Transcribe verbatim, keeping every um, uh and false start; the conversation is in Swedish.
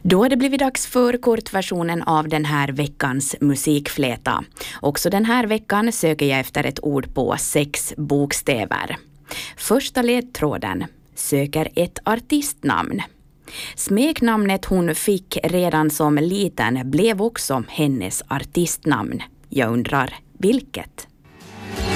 Då har det blivit dags för kortversionen av den här veckans musikfläta. Också den här veckan söker jag efter ett ord på sex bokstäver. Första ledtråden: söker ett artistnamn. Smeknamnet hon fick redan som liten blev också hennes artistnamn. Jag undrar vilket?